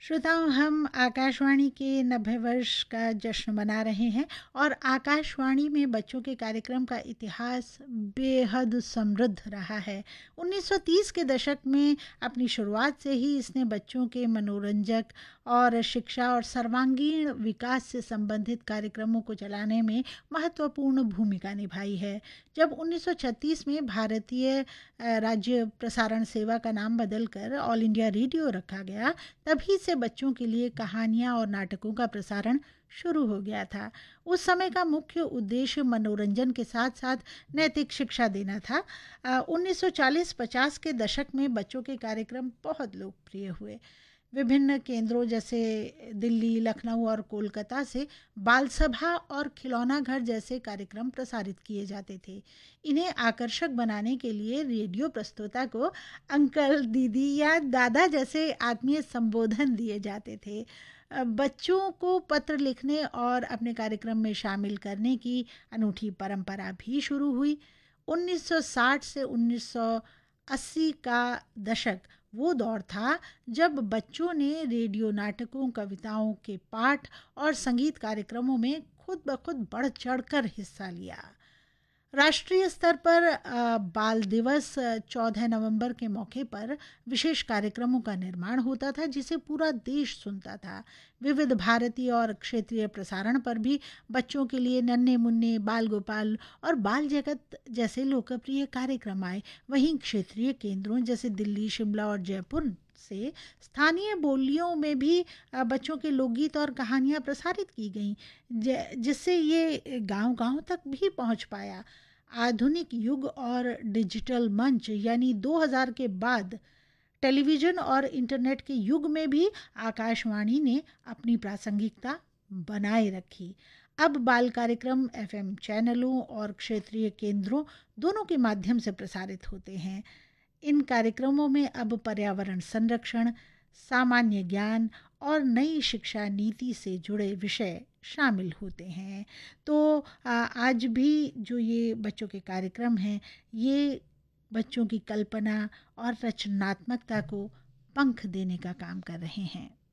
श्रोताओं, हम आकाशवाणी के 90 वर्ष का जश्न मना रहे हैं और आकाशवाणी में बच्चों के कार्यक्रम का इतिहास बेहद समृद्ध रहा है। 1930 के दशक में अपनी शुरुआत से ही इसने बच्चों के मनोरंजक और शिक्षा और सर्वांगीण विकास से संबंधित कार्यक्रमों को चलाने में महत्वपूर्ण भूमिका निभाई है। जब 1936 में भारतीय राज्य प्रसारण सेवा का नाम बदलकर ऑल इंडिया रेडियो रखा गया, तभी से बच्चों के लिए कहानियां और नाटकों का प्रसारण शुरू हो गया था। उस समय का मुख्य उद्देश्य मनोरंजन के साथ साथ नैतिक शिक्षा देना था। 1940-50 के दशक में बच्चों के कार्यक्रम बहुत लोकप्रिय हुए। विभिन्न केंद्रों जैसे दिल्ली, लखनऊ और कोलकाता से बाल सभा और खिलौना घर जैसे कार्यक्रम प्रसारित किए जाते थे। इन्हें आकर्षक बनाने के लिए रेडियो प्रस्तोता को अंकल, दीदी या दादा जैसे आत्मीय संबोधन दिए जाते थे। बच्चों को पत्र लिखने और अपने कार्यक्रम में शामिल करने की अनूठी परंपरा भी शुरू हुई। 1960 से 1980 का दशक वो दौर था जब बच्चों ने रेडियो नाटकों, कविताओं के पाठ और संगीत कार्यक्रमों में खुद ब खुद बढ़ चढ़कर हिस्सा लिया। राष्ट्रीय स्तर पर बाल दिवस 14 नवंबर के मौके पर विशेष कार्यक्रमों का निर्माण होता था जिसे पूरा देश सुनता था। विविध भारती और क्षेत्रीय प्रसारण पर भी बच्चों के लिए नन्हे मुन्ने, बाल गोपाल और बाल जगत जैसे लोकप्रिय कार्यक्रम आए। वहीं क्षेत्रीय केंद्रों जैसे दिल्ली, शिमला और जयपुर से स्थानीय बोलियों में भी बच्चों के लोकगीत और कहानियां प्रसारित की गईं, जिससे ये गांव-गांव तक भी पहुंच पाया। आधुनिक युग और डिजिटल मंच यानी 2000 के बाद टेलीविज़न और इंटरनेट के युग में भी आकाशवाणी ने अपनी प्रासंगिकता बनाए रखी। अब बाल कार्यक्रम एफएम चैनलों और क्षेत्रीय केंद्रों दोनों के माध्यम से प्रसारित होते हैं। इन कार्यक्रमों में अब पर्यावरण संरक्षण, सामान्य ज्ञान और नई शिक्षा नीति से जुड़े विषय शामिल होते हैं। तो आज भी जो ये बच्चों के कार्यक्रम हैं, ये बच्चों की कल्पना और रचनात्मकता को पंख देने का काम कर रहे हैं।